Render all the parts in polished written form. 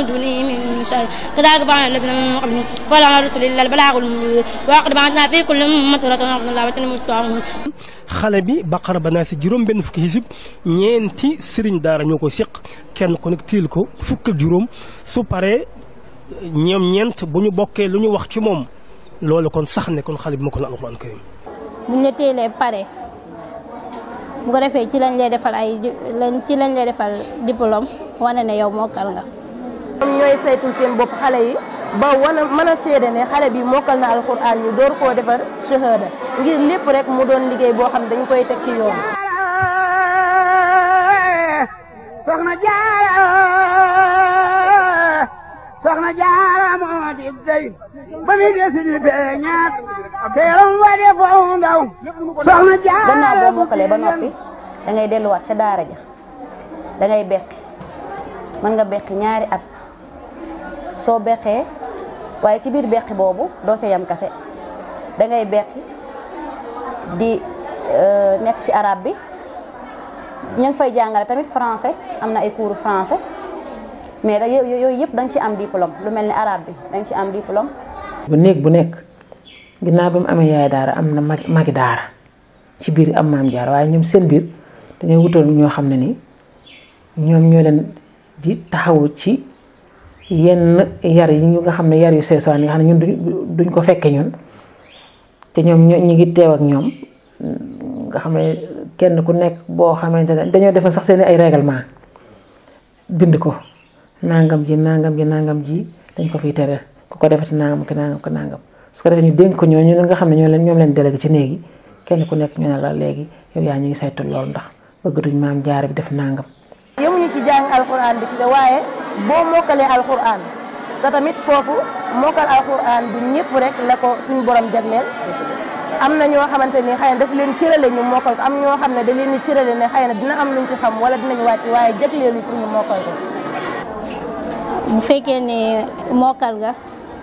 من دونه من شيء كذلك فعل الذين من قبلهم فلا على رسول الله البلاغ المبين ولقد بعثنا في كل أمة رسولا أن اعبدوا الله واجتنبوا الطاغوت. xale bi Baqara ba Naas juróom benn fukki hizib ñeenti sëriñ daara ñoo ko seq kenn ku nekk tiil ko fukk ak juróom su paree ñoom ñeent bu ñu bokkee lu ñu wax ci moom loolu kon sax ne kon xale bi mokkal na alxuraan karim. bu ñu la teelee pare bu ko defee ci lañ lay defal diplôme wane ne yow mokkal nga. ñoom ñooy saytul seen bopp xale yi ba mën a seede ne xale bi mokkal na alxuraan ñu door koo defar shahada ngir lépp rek mu doon liggéey boo xam dañ koy teg ci yoon. soxna jaara moo di dey ba mi desi di beñaat teeram wa de foo ndaw soxna jaara. gannaaw boo mokkalee ba noppi da ngay delluwaat ca daara ja da ngay beqi mën nga beqi ñaari at soo beqee waaye ci biir beqi boobu doo ca yam kase da ngay beqi di nekk ci arabe bi ñu ngi fay jàngale tamit français am na ay cours français mais da yooyu yëpp da nga ci am diplôme lu mel ni arabe bi da nga ci am diplôme. bu néeg bu nekk ginnaaw bi mu amee yaay daara am na magi daara ci biir am maam jaar waaye ñoom seen biir dañoo wutoon ñoo xam ne ni ñoom ñoo leen di taxawu ci yenn yar yi ñu nga xam ne yar yu seesaan yi nga xam ne ñun duñ ko fekke ñun te ñoom ñu ngi teew ak ñoom nga xam ne kenn ku nekk boo xamante ne dañoo defal sax seen ay règlement bind ko nangam ji dañ ko fiy tere ku ko defati nangam ki nangam ko nangam su ko defee ñu dénk ko ñooñu nga xam ne ñoom leen délégué ci néegi kenn ku nekk ñu ne la léegi yow yaa ñu ngi saytu loolu ndax bëgg duñ maam jaare bi def nangam. yemuñu ci jàng alxuraan bi ci waaye boo mokkalee alxuraan te tamit foofu mokkal alxuraan du ñëpp rek la ko suñu borom jagleel am na ñoo xamante ni xëy na daf leen cërale ñu mokkal ko am ñoo xam ne da leen di cërale ne xëy na dina am luñ ci xam wala dinañ wàcc waaye jagleelu pour ñu mokkal ko. bu fekkee ne mokkal nga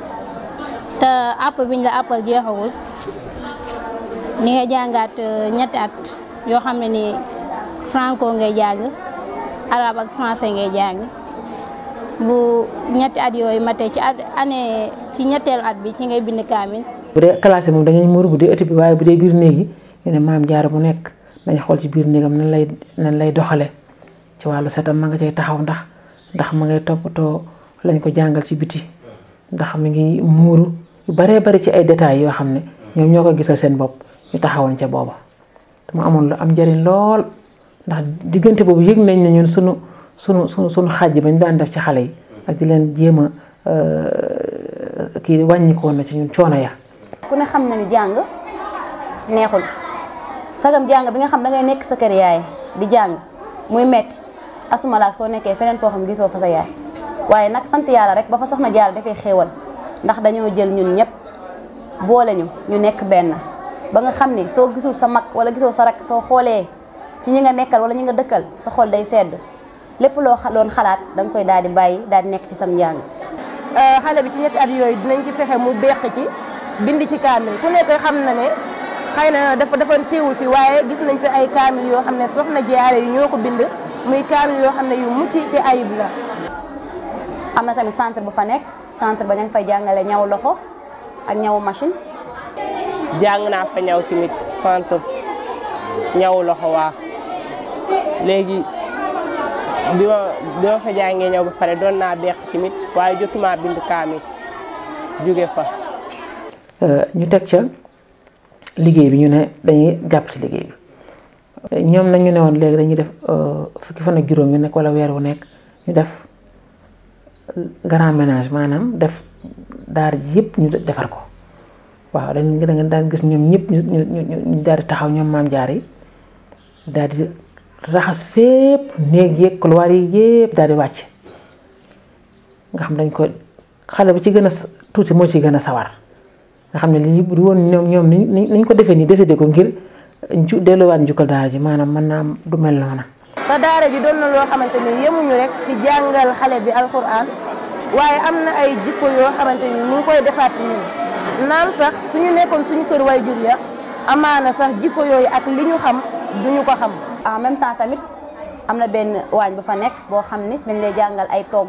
te àpp biñ la àppal jeexagul ni nga jàngaat ñetti at yoo xam ne ni franco ngay jàng arabe ak français ngay jàng bu ñetti at yooyu matee ci ñetteelu at bi ci ngay bind kaamil. bu dee classe moom dañuy muur bu dee ëtt bi waaye bu dee biir néegi ñu ne maam jaara mu nekk dañ xool ci biir néegam nan lay doxale ci wàllu setam ma nga cay taxaw ndax ma ngay toppatoo lañ ko jàngal ci biti ndax mi ngi muuru yu baree bari ci ay détails yoo xam ne ñoom ñoo ko gisal seen bopp ñu taxawoon ca booba te mu amoon lu am njëriñ lool ndax diggante boobu yëg nañ ne ñun sunu xaaj bañ daan def ci xale yi ak di leen jéem a kii wàññikoon na ci ñun coono ya. ku ne xam na ni jàng neexul sagam jàng bi nga xam da ngay nekk sa kër yaay di jàng muy metti asumalaak soo nekkee feneen foo xam gisoo fa sa yaay waaye nag sant yàlla rek ba fa soxna Jaara dafay xéewal ndax dañoo jël ñun ñëpp boole ñu nekk benn ba nga xam ni soo gisul sa mag wala gisoo sa rak soo xoolee ci ñi nga nekkal wala ñi nga dëkkal sa xol day sedd lépp loo doon xalaat da nga koy daal di bàyyi daal di nekk ci sam njàng. xale bi ci ñetti at yooyu dinañ ci fexe mu beq ci bind ci kaamil ku nekk xam na ne xëy na dafa teewul fi waaye gis nañ fi ay kaamil yoo xam ne soxna Jaara yi ñoo ko bind muy kaamil yoo xam ne yu mucc ci ayib la. am na tamit centre bu fa nekk centre ba ña ngi fay jàngale ñaw loxo ak ñawu machine. jàng naa fa ñaw tamit centre ñaw loxo waa léegi bi ma fa jàngee ñaw ba pare doon naa beq tamit waaye jotuma bind kaamil jóge fa. ñu teg ca liggéey bi ñu ne dañuy jàpp ci liggéey bi ñoom nag ñu ne woon léegi dañuy def fukki fan ak juróom yu nekk wala weer wu nekk ñu def grand ménage maanaam def daar ji yëpp ñu defar ko waaw da nga daan gis ñoom ñëpp ñu daal di taxaw ñoom maam jaar yi daal di raxas fépp néeg yeeg couloir yi yëpp daal di wàcc nga xam dañ ko xale bi ci gën a tuuti moo ci gën a sawar nga xam ne lii bu woon ñoom niñ ko defee nii décidé ko ngir delluwaat njukkal daara ji maanaam mën naa du mel noona. te daara ji doon na loo xamante ni yemuñu rek ci jàngal xale bi alxuraan waaye am na ay jikko yoo xamante ni ñu ngi koy defaat ci ñun naam sax suñu nekkoon suñu kër way jur ya amaana sax jikko yooyu ak li ñu xam duñu ko xam. en même temps tamit am na benn waañ bu fa nekk boo xam ni dañ lay jàngal ay togg